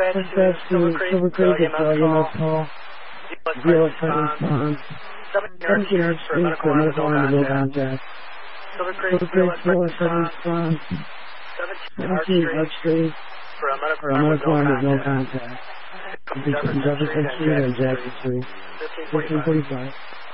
Dispatch to Silver Creek, it's EMS call. Zero response. 17 Arch Street for medical on the contact. Silver Creek, zero response. 17 Arch Street for a medical on the contact. Jefferson Street and Jackson Street. 1545.